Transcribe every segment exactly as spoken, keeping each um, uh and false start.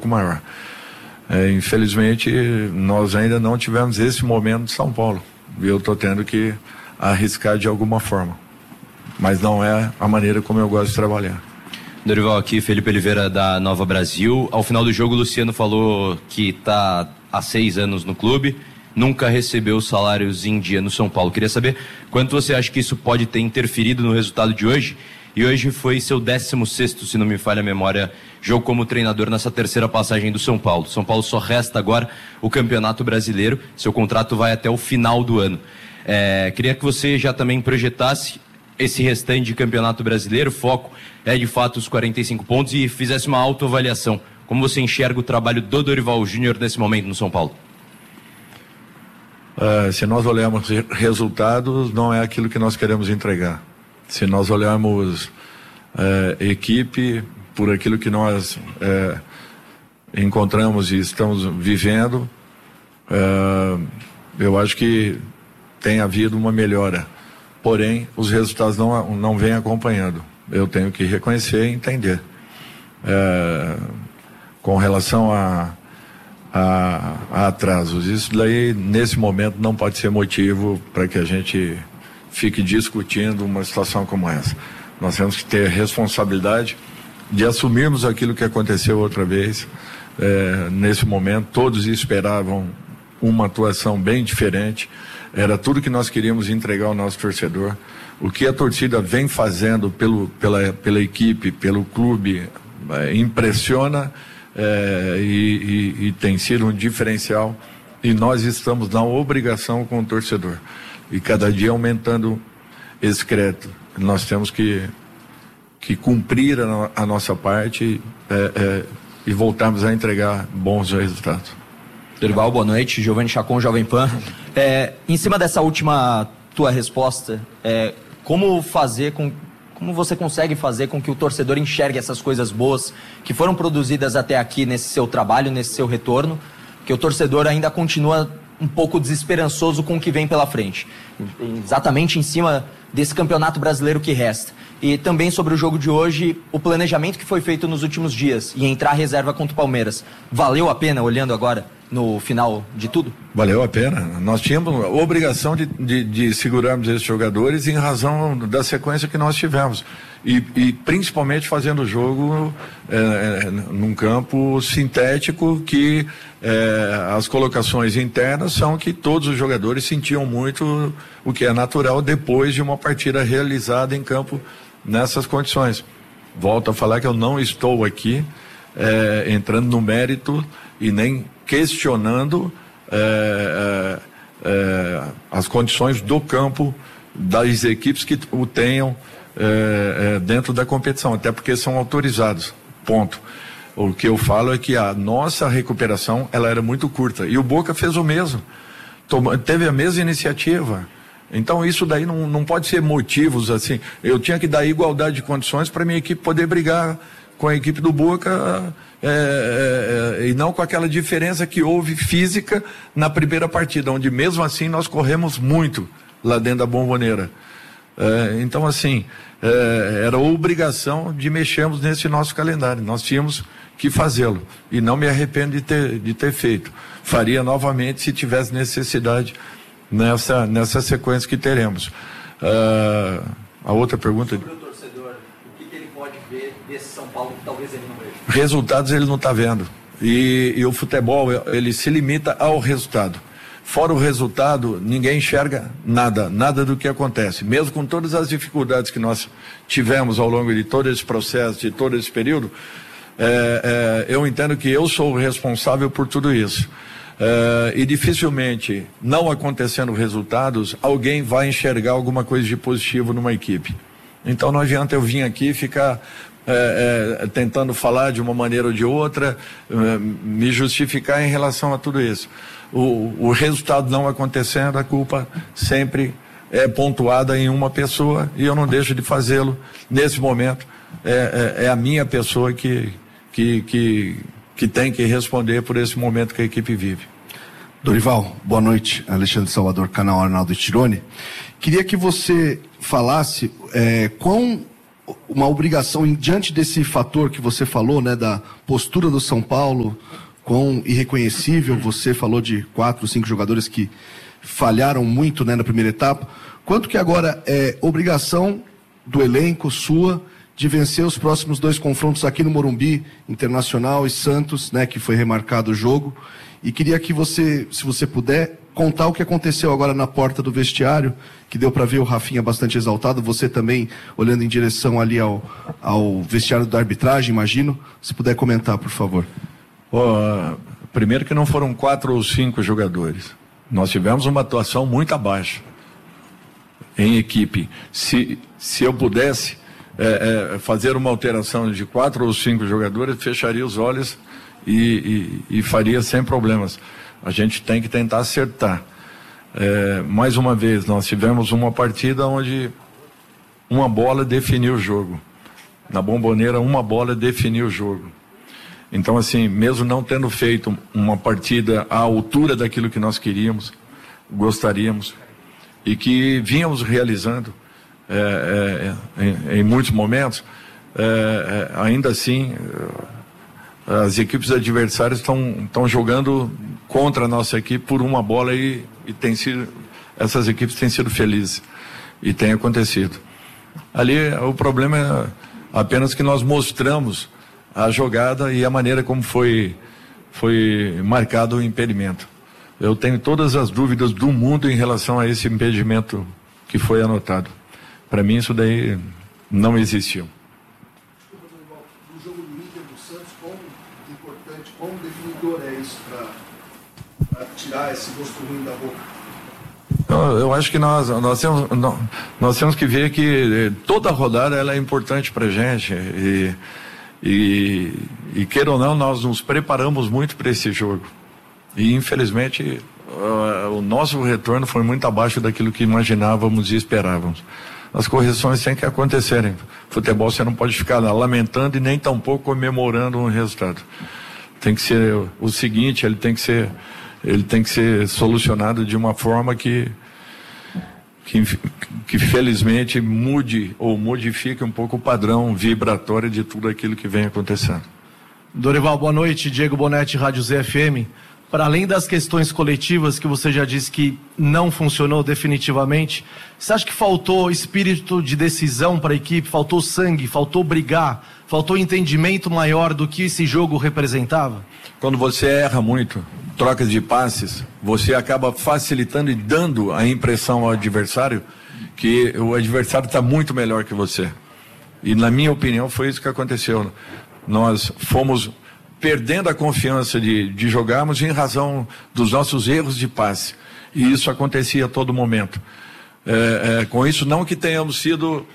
pouco maior. É, infelizmente, nós ainda não tivemos esse momento de São Paulo. E eu estou tendo que arriscar de alguma forma. Mas não é a maneira como eu gosto de trabalhar. Dorival, aqui, Felipe Oliveira da Nova Brasil. Ao final do jogo, o Luciano falou que está há seis anos no clube, nunca recebeu salários em dia no São Paulo. Queria saber quanto você acha que isso pode ter interferido no resultado de hoje. E hoje foi seu décimo sexto, se não me falha a memória, jogo como treinador nessa terceira passagem do São Paulo. São Paulo só resta agora o Campeonato Brasileiro, seu contrato vai até o final do ano. É, queria que você já também projetasse esse restante de Campeonato Brasileiro, foco é de fato os quarenta e cinco pontos, e fizesse uma autoavaliação. Como você enxerga o trabalho do Dorival Júnior nesse momento no São Paulo? Uh, se nós olharmos resultados, não é aquilo que nós queremos entregar. Se nós olharmos uh, equipe, por aquilo que nós uh, encontramos e estamos vivendo, uh, eu acho que tem havido uma melhora. Porém, os resultados não, não vêm acompanhando. Eu tenho que reconhecer e entender. É, com relação a, a, a atrasos, isso daí, nesse momento, não pode ser motivo para que a gente fique discutindo uma situação como essa. Nós temos que ter responsabilidade de assumirmos aquilo que aconteceu outra vez. É, nesse momento, todos esperavam uma atuação bem diferente. Era tudo que nós queríamos entregar ao nosso torcedor. O que a torcida vem fazendo pelo, pela, pela equipe, pelo clube, é, impressiona é, e, e, e tem sido um diferencial. E nós estamos na obrigação com o torcedor. E cada dia aumentando esse crédito. Nós temos que, que cumprir a, a nossa parte é, é, e voltarmos a entregar bons resultados. Dorival, boa noite. Giovanni Chacon, Jovem Pan. É, em cima dessa última tua resposta, é, como fazer com, como você consegue fazer com que o torcedor enxergue essas coisas boas que foram produzidas até aqui nesse seu trabalho, nesse seu retorno, que o torcedor ainda continua um pouco desesperançoso com o que vem pela frente, exatamente em cima desse campeonato brasileiro que resta. E também sobre o jogo de hoje, o planejamento que foi feito nos últimos dias e entrar a reserva contra o Palmeiras, valeu a pena, olhando agora no final de tudo? Valeu a pena. Nós tínhamos a obrigação de, de, de segurarmos esses jogadores em razão da sequência que nós tivemos. E, e principalmente fazendo o jogo é, num campo sintético que é, as colocações internas são que todos os jogadores sentiam muito, o que é natural depois de uma partida realizada em campo nessas condições. Volto a falar que eu não estou aqui é, entrando no mérito e nem questionando é, é, é, as condições do campo das equipes que o tenham é, é, dentro da competição, até porque são autorizados, ponto. O que eu falo é que a nossa recuperação, ela era muito curta, e o Boca fez o mesmo, Toma, teve a mesma iniciativa. Então isso daí não, não pode ser motivos assim. Eu tinha que dar igualdade de condições para minha equipe poder brigar com a equipe do Boca, é, é, e não com aquela diferença que houve física na primeira partida, onde mesmo assim nós corremos muito lá dentro da Bombonera. É, então assim, é, era obrigação de mexermos nesse nosso calendário, nós tínhamos que fazê-lo, e não me arrependo de ter, de ter feito. Faria novamente se tivesse necessidade nessa, nessa sequência que teremos. Uh, a outra pergunta... Sobre o torcedor, o que, que ele pode ver desse São Paulo que talvez ele não veja? Resultados ele não está vendo. E, e o futebol, ele se limita ao resultado. Fora o resultado, ninguém enxerga nada, nada do que acontece. Mesmo com todas as dificuldades que nós tivemos ao longo de todo esse processo, de todo esse período, é, é, eu entendo que eu sou o responsável por tudo isso. É, e dificilmente, não acontecendo resultados, alguém vai enxergar alguma coisa de positivo numa equipe. Então não adianta eu vir aqui e ficar é, é, tentando falar de uma maneira ou de outra, é, me justificar em relação a tudo isso. O, o resultado não acontecendo, a culpa sempre é pontuada em uma pessoa, e eu não deixo de fazê-lo nesse momento. É, é, é a minha pessoa que, que, que, que tem que responder por esse momento que a equipe vive. Dorival, boa noite. Alexandre Salvador, canal Arnaldo Tironi. Queria que você falasse é, quão uma obrigação, diante desse fator que você falou, né, da postura do São Paulo, quão irreconhecível, você falou de quatro, cinco jogadores que falharam muito, né, na primeira etapa, quanto que agora é obrigação do elenco, sua, de vencer os próximos dois confrontos aqui no Morumbi, Internacional e Santos, né, que foi remarcado o jogo, e queria que você, se você puder, contar o que aconteceu agora na porta do vestiário, que deu para ver o Rafinha bastante exaltado, você também olhando em direção ali ao, ao vestiário da arbitragem, imagino, se puder comentar, por favor. Oh, primeiro que não foram quatro ou cinco jogadores, nós tivemos uma atuação muito abaixo em equipe. Se, se eu pudesse é, é, fazer uma alteração de quatro ou cinco jogadores, fecharia os olhos e, e, e faria sem problemas. A gente tem que tentar acertar. É, mais uma vez, nós tivemos uma partida onde uma bola definiu o jogo. Na Bombonera, uma bola definiu o jogo. Então, assim, mesmo não tendo feito uma partida à altura daquilo que nós queríamos, gostaríamos, e que vínhamos realizando é, é, em, em muitos momentos, é, é, ainda assim, as equipes adversárias estão jogando contra a nossa equipe por uma bola e, e tem sido, essas equipes têm sido felizes e tem acontecido. Ali o problema é apenas que nós mostramos a jogada e a maneira como foi, foi marcado o impedimento. Eu tenho todas as dúvidas do mundo em relação a esse impedimento que foi anotado. Para mim isso daí não existiu. No jogo do Inter do Santos, quão importante, quão definidor é isso para tirar esse gosto ruim da boca? Eu, eu acho que nós, nós, temos, nós, nós temos que ver que toda rodada ela é importante para a gente e, e, e queira ou não, nós nos preparamos muito para esse jogo. E infelizmente uh, o nosso retorno foi muito abaixo daquilo que imaginávamos e esperávamos. As correções têm que acontecerem. Futebol você não pode ficar lá lamentando e nem tampouco comemorando um resultado. Tem que ser o seguinte, ele tem que ser, ele tem que ser solucionado de uma forma que, que, que felizmente mude ou modifique um pouco o padrão vibratório de tudo aquilo que vem acontecendo. Dorival, boa noite. Diego Bonetti, Rádio Z F M. Para além das questões coletivas que você já disse que não funcionou definitivamente, você acha que faltou espírito de decisão para a equipe, faltou sangue, faltou brigar, faltou entendimento maior do que esse jogo representava? Quando você erra muito, trocas de passes, você acaba facilitando e dando a impressão ao adversário que o adversário está muito melhor que você. E na minha opinião foi isso que aconteceu. Nós fomos perdendo a confiança de, de jogarmos em razão dos nossos erros de passe. E isso acontecia a todo momento. É, é, com isso, não que tenhamos sido,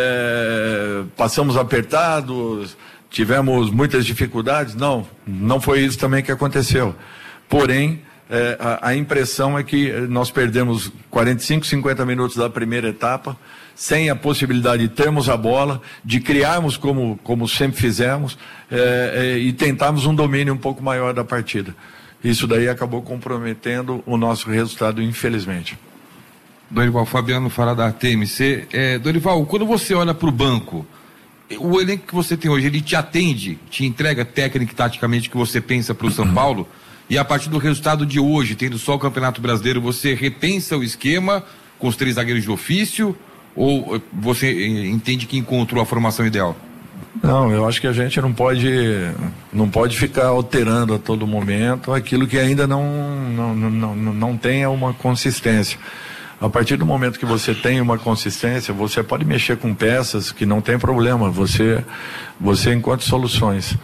é, passamos apertados, tivemos muitas dificuldades, não, não foi isso também que aconteceu. Porém, é, a, a impressão é que nós perdemos quarenta e cinco, cinquenta minutos da primeira etapa, sem a possibilidade de termos a bola, de criarmos como, como sempre fizemos, é, é, e tentarmos um domínio um pouco maior da partida. Isso daí acabou comprometendo o nosso resultado, infelizmente. Dorival, Fabiano fala da T M C. É, Dorival, quando você olha para o banco, o elenco que você tem hoje, ele te atende, te entrega técnica e taticamente que você pensa para o São Paulo? E a partir do resultado de hoje, tendo só o Campeonato Brasileiro, você repensa o esquema com os três zagueiros de ofício? Ou você entende que encontrou a formação ideal? Não, eu acho que a gente não pode, não pode ficar alterando a todo momento aquilo que ainda não, não, não, não, não tenha uma consistência. A partir do momento que você tem uma consistência, você pode mexer com peças que não tem problema, você, você encontra soluções.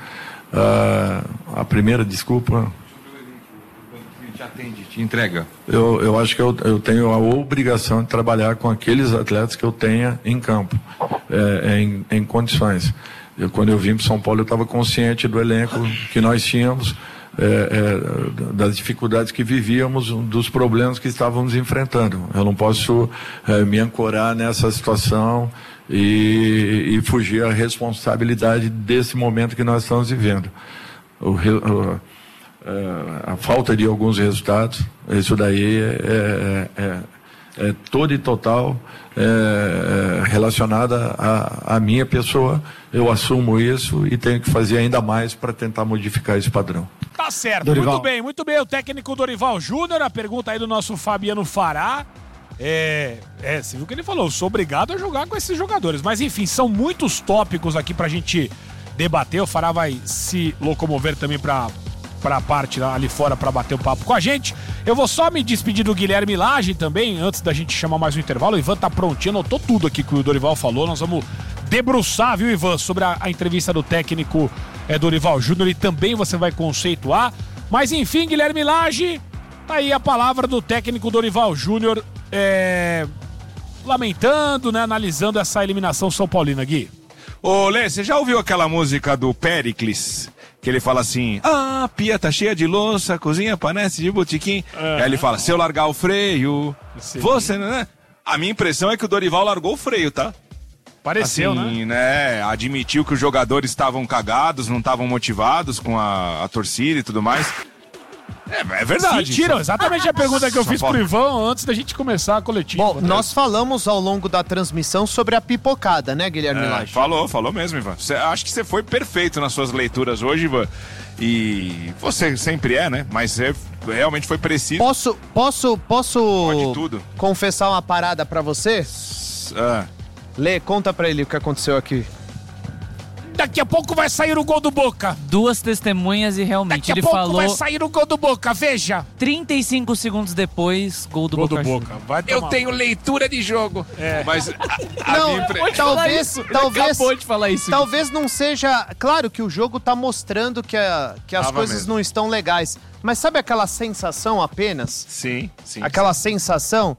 Ah, a primeira, desculpa... Te atende, te entrega. Eu, eu acho que eu, eu tenho a obrigação de trabalhar com aqueles atletas que eu tenha em campo, é, em, em condições. Eu, quando eu vim para São Paulo, eu estava consciente do elenco que nós tínhamos, é, é, das dificuldades que vivíamos, dos problemas que estávamos enfrentando. Eu não posso é, me ancorar nessa situação e, e fugir à responsabilidade desse momento que nós estamos vivendo. O, o, Uh, a falta de alguns resultados, isso daí é, é, é, é, toda e total é, relacionada à, à minha pessoa. Eu assumo isso e tenho que fazer ainda mais para tentar modificar esse padrão. Tá certo, Dorival. muito bem, muito bem. O técnico Dorival Júnior, a pergunta aí do nosso Fabiano Fará. É, é, você viu o que ele falou, eu sou obrigado a jogar com esses jogadores. Mas enfim, são muitos tópicos aqui pra gente debater. O Fará vai se locomover também pra, pra parte ali fora pra bater o papo com a gente. Eu vou só me despedir do Guilherme Lage também, antes da gente chamar mais um intervalo. O Ivan tá prontinho, anotou tudo aqui que o Dorival falou. Nós vamos debruçar, viu, Ivan, sobre a, a entrevista do técnico é, Dorival Júnior, e também você vai conceituar. Mas enfim, Guilherme Lage, tá aí a palavra do técnico Dorival Júnior, é, lamentando, né, analisando essa eliminação São Paulina, Gui. Ô, Lê, você já ouviu aquela música do Péricles? Que ele fala assim, ah, a pia tá cheia de louça, a cozinha parece de botequim. É. Aí ele fala, se eu largar o freio, Sim. você, né? A minha impressão é que o Dorival largou o freio, tá? Pareceu, assim, né? né? Admitiu que os jogadores estavam cagados, não estavam motivados com a, a torcida e tudo mais. É, é verdade. Sentiram exatamente a pergunta que eu fiz pro Ivan antes da gente começar a coletiva. Bom, nós falamos ao longo da transmissão sobre a pipocada, né, Guilherme é, Lage? Falou, falou mesmo, Ivan. Cê, acho que você foi perfeito nas suas leituras hoje, Ivan. E você sempre é, né? Mas você realmente foi preciso. Posso, posso, posso Pode tudo. confessar uma parada pra você? Ah. Lê, conta pra ele o que aconteceu aqui. Daqui a pouco vai sair o gol do Boca. Duas testemunhas e realmente Daqui a ele pouco falou... vai sair o gol do Boca, veja. trinta e cinco segundos depois, gol do Gol Boca. do Boca. Vai Eu tomar. tenho leitura de jogo. É. Mas a, a Não, minha impre... talvez, Ele talvez, acabou de falar isso. talvez não seja... Claro que o jogo tá mostrando que, a, que as Tava coisas mesmo. não estão legais. Mas sabe aquela sensação apenas? Sim, sim. Aquela sensação...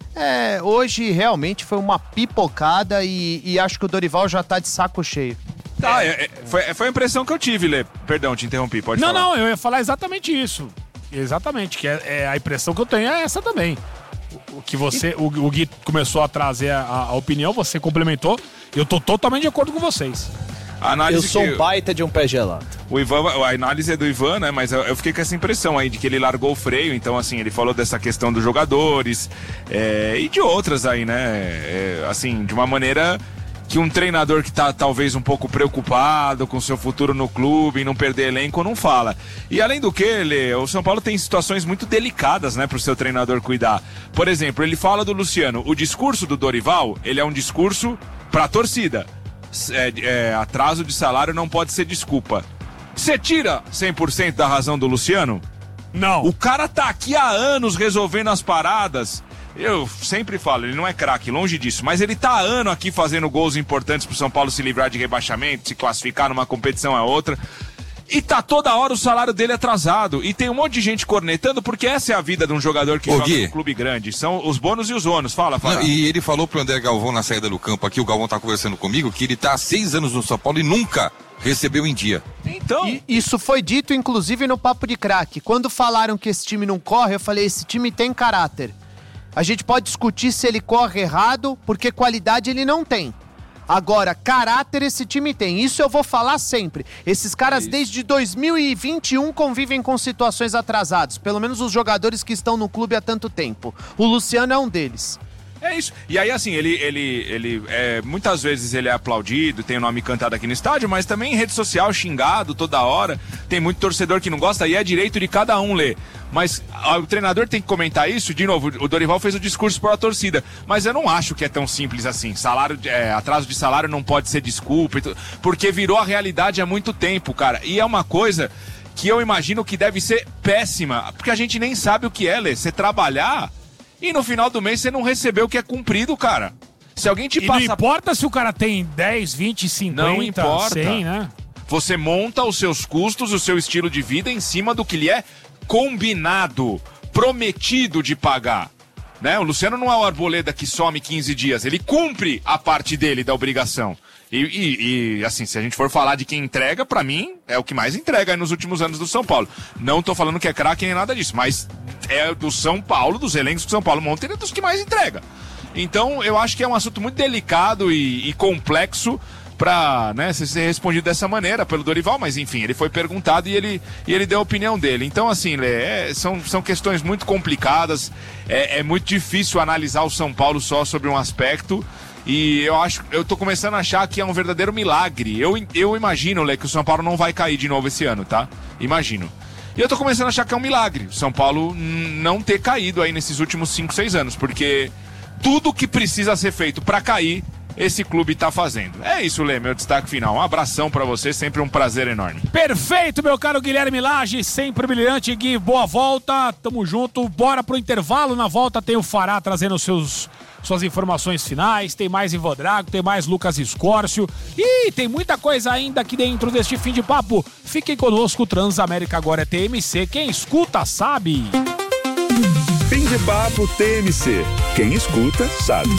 É, hoje realmente foi uma pipocada e, e acho que o Dorival já tá de saco cheio. Tá, é, é, foi, foi a impressão que eu tive, Lê. Perdão, te interrompi, pode Não, falar. não, eu ia falar exatamente isso. Exatamente, que é, é a impressão que eu tenho é essa também. O, o que você, o, o Gui começou a trazer a, a opinião, você complementou, e eu tô totalmente de acordo com vocês. A análise Eu sou que... um baita de um pé gelado. O Ivan, a análise é do Ivan, né? Mas eu, eu fiquei com essa impressão aí de que ele largou o freio. Então, assim, ele falou dessa questão dos jogadores é, e de outras aí, né? É, assim, de uma maneira que um treinador que tá talvez um pouco preocupado com seu futuro no clube, em não perder elenco, não fala. E além do que, Lê, o São Paulo tem situações muito delicadas, né, pro seu treinador cuidar. Por exemplo, ele fala do Luciano. O discurso do Dorival, ele é um discurso pra torcida. É, é, atraso de salário não pode ser desculpa. Você tira cem por cento da razão do Luciano? Não. O cara tá aqui há anos resolvendo as paradas. Eu sempre falo, ele não é craque, longe disso, mas ele tá há ano aqui fazendo gols importantes pro São Paulo se livrar de rebaixamento, se classificar numa competição a outra. E tá toda hora o salário dele atrasado. E tem um monte de gente cornetando, porque essa é a vida de um jogador que Ô, joga Gui. num clube grande. São os bônus e os ônus. Fala, fala. Não, e ele falou pro André Galvão na saída do campo aqui, o Galvão tá conversando comigo, que ele tá há seis anos no São Paulo e nunca recebeu em dia. Então... E isso foi dito, inclusive, no Papo de Craque. Quando falaram que esse time não corre, eu falei, esse time tem caráter. A gente pode discutir se ele corre errado, porque qualidade ele não tem. Agora, caráter esse time tem. Isso eu vou falar sempre. Esses caras, desde dois mil e vinte e um, convivem com situações atrasadas. Pelo menos os jogadores que estão no clube há tanto tempo. O Luciano é um deles. É isso. E aí, assim, ele, ele, ele é, muitas vezes ele é aplaudido, tem o nome cantado aqui no estádio, mas também em rede social, xingado toda hora. Tem muito torcedor que não gosta e é direito de cada um ler. Mas a, o treinador tem que comentar isso. De novo, o Dorival fez o discurso para a torcida. Mas eu não acho que é tão simples assim. Salário, é, atraso de salário não pode ser desculpa, porque virou a realidade há muito tempo, cara. E é uma coisa que eu imagino que deve ser péssima, porque a gente nem sabe o que é, Lê. Você trabalhar... E no final do mês você não recebeu o que é cumprido, cara. Se alguém te E passa... não importa se o cara tem dez, vinte, cinquenta, Não importa. cem, né? Você monta os seus custos, o seu estilo de vida em cima do que lhe é combinado, prometido de pagar. Né? O Luciano não é o Arboleda que some quinze dias, ele cumpre a parte dele da obrigação. E, e, e, assim, se a gente for falar de quem entrega, pra mim, é o que mais entrega aí nos últimos anos do São Paulo. Não tô falando que é craque nem nada disso, mas é do São Paulo, dos elencos que o São Paulo monta, ele é dos que mais entrega. Então, eu acho que é um assunto muito delicado e, e complexo para, né, ser respondido dessa maneira pelo Dorival, mas enfim, ele foi perguntado e ele, e ele deu a opinião dele. Então, assim, Lê, é, são, são questões muito complicadas, é, é muito difícil analisar o São Paulo só sobre um aspecto, e eu acho, eu tô começando a achar que é um verdadeiro milagre. Eu, eu imagino, Lê, que o São Paulo não vai cair de novo esse ano, tá? Imagino. E eu tô começando a achar que é um milagre o São Paulo não ter caído aí nesses últimos cinco, seis anos, porque tudo que precisa ser feito para cair, esse clube tá fazendo. É isso, Lê, meu destaque final. Um abração pra você, sempre um prazer enorme. Perfeito, meu caro Guilherme Lage, sempre brilhante. Gui, boa volta, tamo junto. Bora pro intervalo, na volta tem o Fará trazendo seus, suas informações finais, tem mais Ivo Drago, tem mais Lucas Escórcio e tem muita coisa ainda aqui dentro deste fim de papo. Fiquem conosco, Transamérica agora é T M C, quem escuta sabe. Fim de papo T M C, quem escuta sabe.